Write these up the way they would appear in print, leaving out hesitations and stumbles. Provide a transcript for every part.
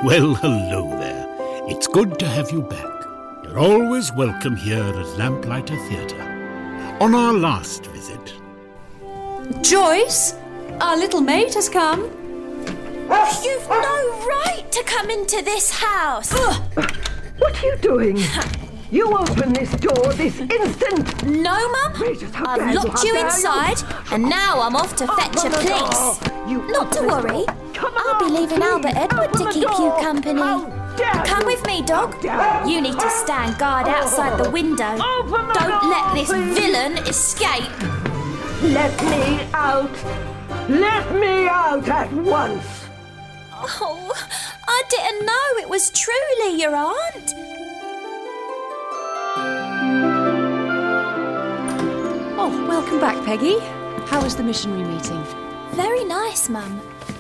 Well, hello there. It's good to have you back. You're always welcome here at Lamplighter Theatre. On our last visit... Joyce, our little maid has come. You've no right to come into this house. What are you doing? You open this door this instant. No, Mum. I've locked you inside, and now I'm off to fetch a police. Not to worry. I'll be leaving Albert Edward to keep you company. Come with me, dog. You need to stand guard outside the window. Don't let this villain escape. Let me out. Let me out at once. Oh, I didn't know it was truly your aunt. Oh, welcome back, Peggy. How was the missionary meeting? Very nice, Mum.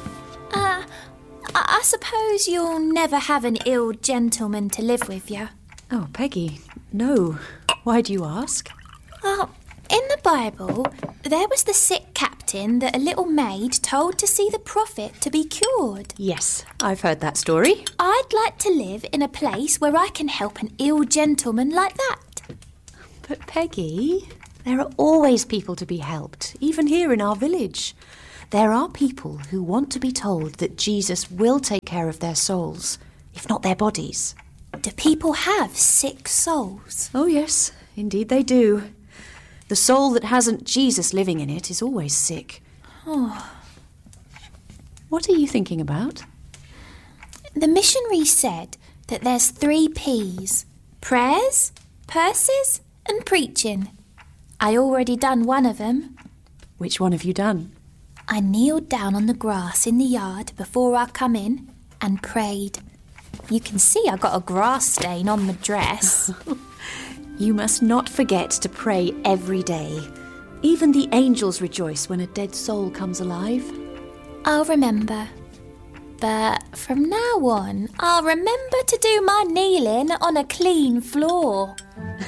I suppose you'll never have an ill gentleman to live with you. Oh, Peggy, no. Why do you ask? Well, in the Bible, there was the sick captain that a little maid told to see the prophet to be cured. Yes, I've heard that story. I'd like to live in a place where I can help an ill gentleman like that. But Peggy, there are always people to be helped, even here in our village. There are people who want to be told that Jesus will take care of their souls, if not their bodies. Do people have sick souls? Oh yes, indeed they do. The soul that hasn't Jesus living in it is always sick. Oh. What are you thinking about? The missionary said that there's 3 P's. Prayers, purses and preaching. I already done one of them. Which one have you done? I kneeled down on the grass in the yard before I come in and prayed. You can see I got a grass stain on my dress. You must not forget to pray every day. Even the angels rejoice when a dead soul comes alive. I'll remember. But from now on, I'll remember to do my kneeling on a clean floor.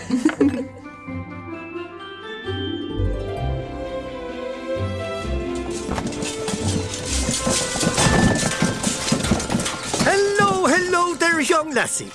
Hello there, young lassie.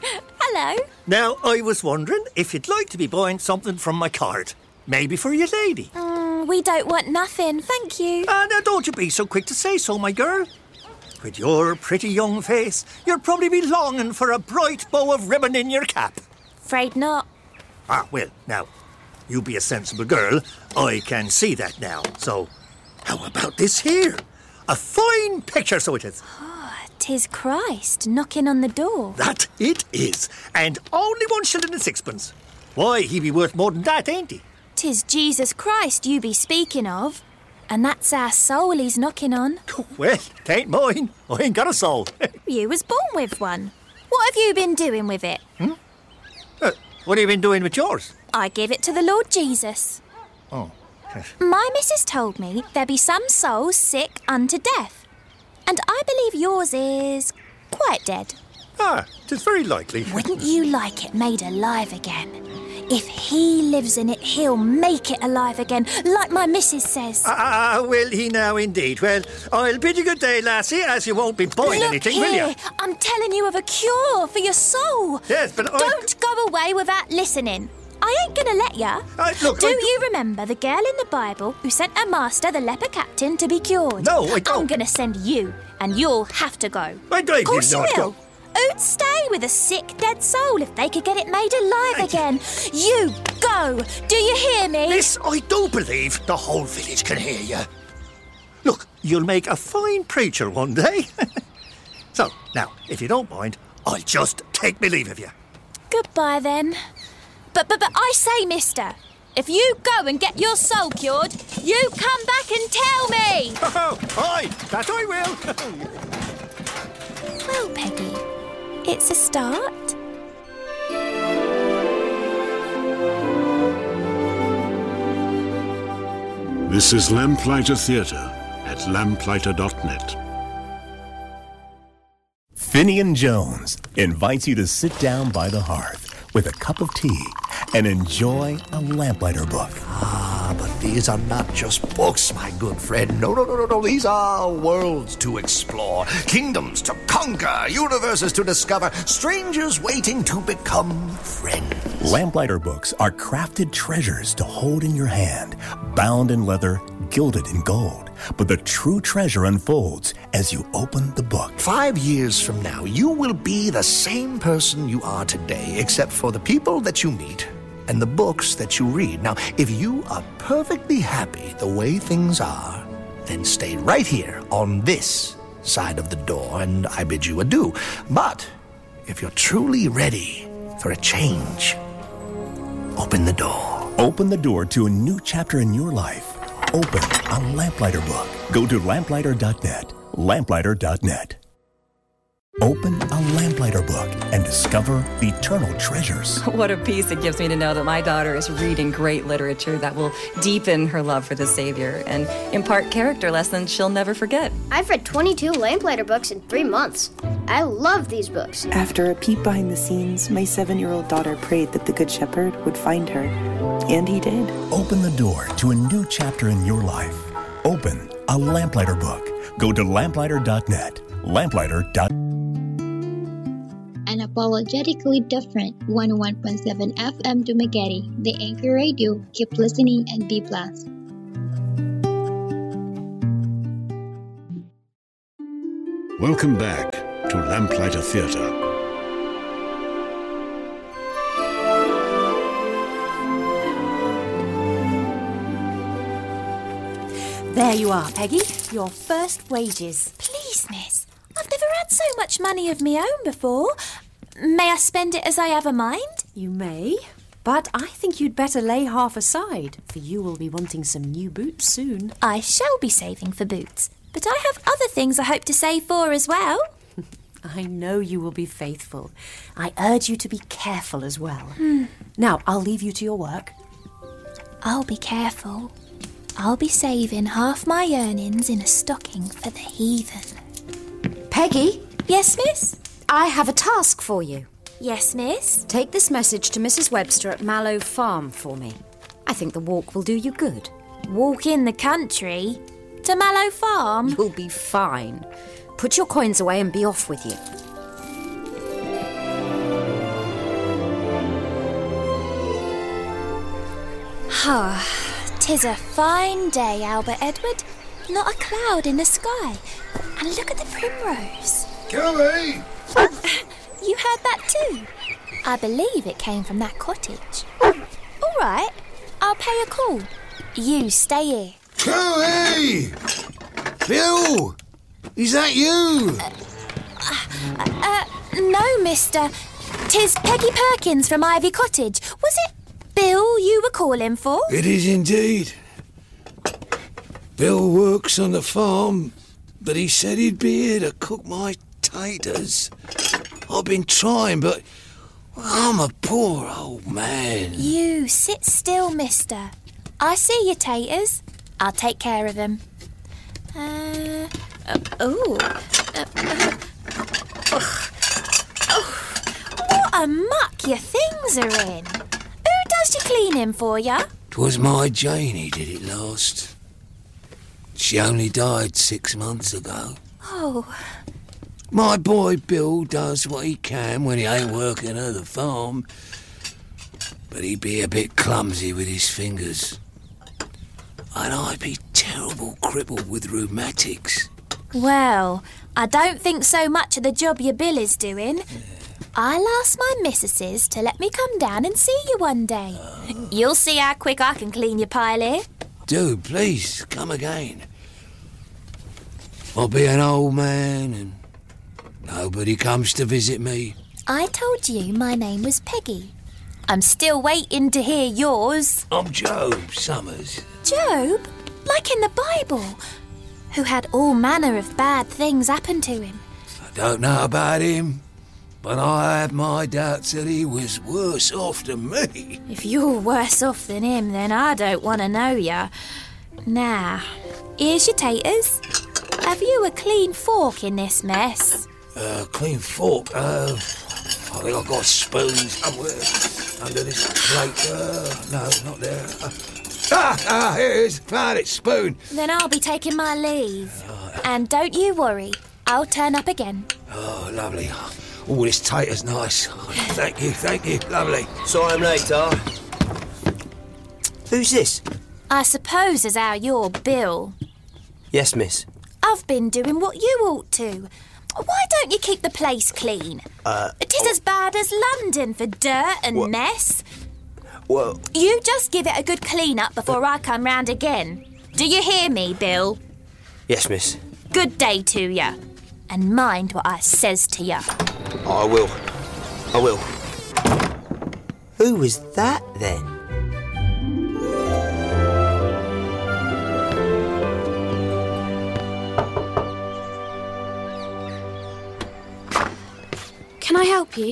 Hello. Now, I was wondering if you'd like to be buying something from my cart. Maybe for your lady. We don't want nothing, thank you. Now, don't you be so quick to say so, my girl. With your pretty young face, you'll probably be longing for a bright bow of ribbon in your cap. Afraid not. Well, now, you be a sensible girl. I can see that now. So, how about this here? A fine picture, so it is. 'Tis Christ knocking on the door. That it is. And only 1 shilling and 6pence. Why, he be worth more than that, ain't he? 'Tis Jesus Christ you be speaking of. And that's our soul he's knocking on. Well, t'ain't mine. I ain't got a soul. You was born with one. What have you been doing with it? What have you been doing with yours? I give it to the Lord Jesus. Oh. My missus told me there be some souls sick unto death. And I believe yours is quite dead. 'Tis very likely. Wouldn't you like it made alive again? If he lives in it, he'll make it alive again, like my missus says. Will he now indeed? Well, I'll bid you good day, lassie, as you won't be buying Look anything, here, will you? I'm telling you of a cure for your soul. Yes, but Don't go away without listening. I ain't gonna let ya. Do you remember the girl in the Bible who sent her master, the leper captain, to be cured? No, I don't. I'm gonna send you, and you'll have to go. I Of course you will not will. go. Who'd stay with a sick, dead soul if they could get it made alive again? You go. Do you hear me? Miss, I do believe the whole village can hear you. Look, you'll make a fine preacher one day. So, now, if you don't mind, I'll just take me leave of you. Goodbye, then. But I say, mister, if you go and get your soul cured, you come back and tell me. Oh, aye, that I will. Well, Peggy, it's a start. This is Lamplighter Theatre at lamplighter.net. Finian Jones invites you to sit down by the hearth with a cup of tea and enjoy a Lamplighter book. But These are not just books, my good friend. No. These are worlds to explore, kingdoms to conquer, universes to discover, strangers waiting to become friends. Lamplighter books are crafted treasures to hold in your hand, bound in leather, gilded in gold. But the true treasure unfolds as you open the book. 5 years from now, you will be the same person you are today, except for the people that you meet and the books that you read. Now, if you are perfectly happy the way things are, then stay right here on this side of the door, and I bid you adieu. But if you're truly ready for a change, open the door. Open the door to a new chapter in your life. Open a Lamplighter book. Go to lamplighter.net. Lamplighter.net. Open a Lamplighter book and discover eternal treasures. What a peace it gives me to know that my daughter is reading great literature that will deepen her love for the Savior and impart character lessons she'll never forget. I've read 22 Lamplighter books in 3 months. I love these books. After a peek behind the scenes, my 7-year-old daughter prayed that the Good Shepherd would find her. And he did. Open the door to a new chapter in your life. Open a Lamplighter book. Go to lamplighter.net. Lamplighter.net. Unapologetically different 101.7 FM to Magadi, the Anchor Radio. Keep listening and be blessed. Welcome back to Lamplighter Theatre. There you are, Peggy. Your first wages. Please, miss. I've never had so much money of me own before. May I spend it as I have a mind? You may, but I think you'd better lay half aside, for you will be wanting some new boots soon. I shall be saving for boots, but I have other things I hope to save for as well. I know you will be faithful. I urge you to be careful as well. Now, I'll leave you to your work. I'll be careful. I'll be saving half my earnings in a stocking for the heathen. Peggy? Yes, miss? I have a task for you. Yes, miss? Take this message to Mrs. Webster at Mallow Farm for me. I think the walk will do you good. Walk in the country? To Mallow Farm? You'll be fine. Put your coins away and be off with you. Tis a fine day, Albert Edward. Not a cloud in the sky. And look at the primrose. Kelly! You heard that too? I believe it came from that cottage. All right, I'll pay a call. You stay here. Kelly! Bill! Is that you? No, mister. 'Tis Peggy Perkins from Ivy Cottage. Was it Bill you were calling for? It is indeed. Bill works on the farm, but he said he'd be here to cook my taters. I've been trying, but I'm a poor old man. You sit still, mister. I see your taters. I'll take care of them. What a muck your things are in. Who does your cleaning for ya? 'Twas my Janie did it last. She only died 6 months ago. Oh. My boy Bill does what he can when he ain't working at the farm, but he'd be a bit clumsy with his fingers. And I'd be terrible crippled with rheumatics. Well, I don't think so much of the job your Bill is doing. I'll ask my missuses to let me come down and see you one day. You'll see how quick I can clean your pile here. Do, please, come again. I'll be an old man and nobody comes to visit me. I told you my name was Peggy. I'm still waiting to hear yours. I'm Job Summers. Job? Like in the Bible, who had all manner of bad things happen to him. I don't know about him, but I have my doubts that he was worse off than me. If you're worse off than him, then I don't want to know ya. Now, here's your taters. Have you a clean fork in this mess? Clean fork? I think I've got a spoon somewhere under this plate. No, not there. Here it is. Found it. Spoon. Then I'll be taking my leave. And don't you worry, I'll turn up again. Oh, lovely. Oh, this tater's nice. Oh, thank you. Lovely. Sorry I'm late, Dar. Who's this? I suppose as how you're Bill. Yes, miss. I've been doing what you ought to. Why don't you keep the place clean? It is as bad as London for dirt and mess. Well... You just give it a good clean-up before I come round again. Do you hear me, Bill? Yes, miss. Good day to ya. And mind what I says to ya. I will. Who was that, then? Can I help you?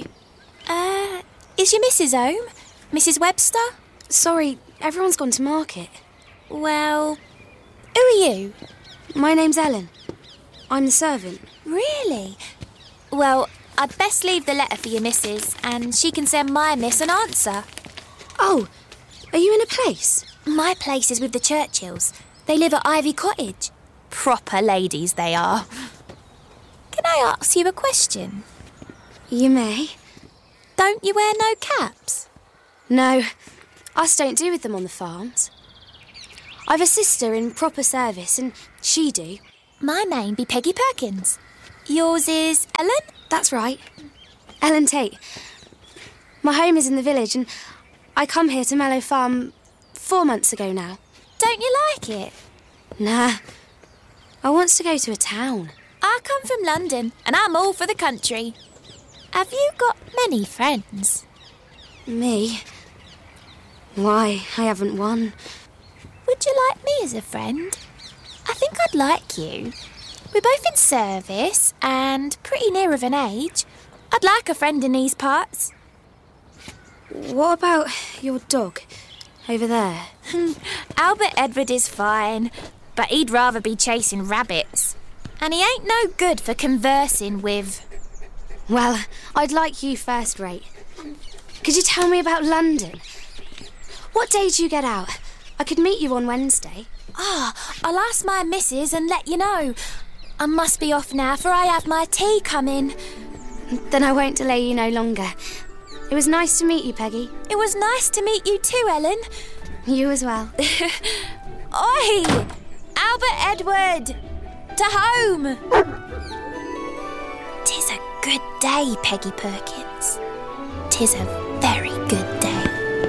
Is your missus home? Mrs. Webster? Sorry, everyone's gone to market. Well, who are you? My name's Ellen. I'm the servant. Really? Well, I'd best leave the letter for your missus, and she can send my miss an answer. Oh, are you in a place? My place is with the Churchills. They live at Ivy Cottage. Proper ladies they are. Can I ask you a question? You may. Don't you wear no caps? No, us don't do with them on the farms. I've a sister in proper service, and she do. My name be Peggy Perkins. Yours is Ellen? That's right. Ellen Tate. My home is in the village, and I come here to Mallow Farm 4 months ago now. Don't you like it? Nah. I wants to go to a town. I come from London, and I'm all for the country. Have you got many friends? Me? Why, I haven't one. Would you like me as a friend? I think I'd like you. We're both in service and pretty near of an age. I'd like a friend in these parts. What about your dog over there? Albert Edward is fine, but he'd rather be chasing rabbits. And he ain't no good for conversing with. Well, I'd like you first rate. Could you tell me about London? What day do you get out? I could meet you on Wednesday. I'll ask my missus and let you know. I must be off now, for I have my tea coming. Then I won't delay you no longer. It was nice to meet you, Peggy. It was nice to meet you too, Ellen. You as well. Oi! Albert Edward! To home! 'Tis a good day, Peggy Perkins. 'Tis a